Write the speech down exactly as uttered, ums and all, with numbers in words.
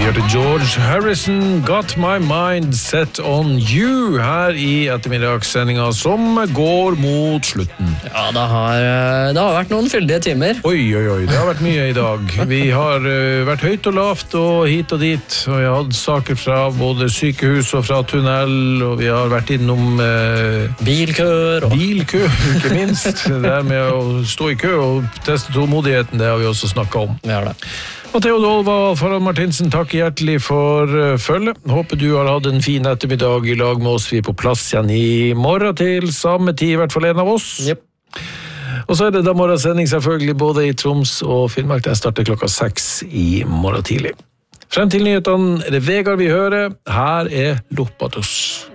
Vi hørte George Harrison, Got My Mind Set On You, her i ettermiddagssendingen som går mot slutten. Ja, det har, det har vært noen fyldige timer. Oi, oi, oi, det har vært mye i dag. Vi har uh, vært høyt og lavt og hit og dit, og vi har hatt saker fra både sykehus og fra tunnel, og vi har vært innom uh, bilkøer. Og... Bilkø, ikke minst. Det der med å stå i kø og teste tålmodigheten, det har vi også snakket om. Vi har det. Matteo Dolva og Farad Martinsen, takk hjertelig for uh, følge. Håper du har hatt en fin ettermiddag i lag med oss. Vi er på plass igjen i morgen til samme tid, i hvert fall en av oss. Yep. Og så er det da morgensending selvfølgelig både i Troms og Finnmark. Den starter klokka seks i morgen tidlig. Frem til nyhetene er det Vegard vi hører. Her er Lopatus.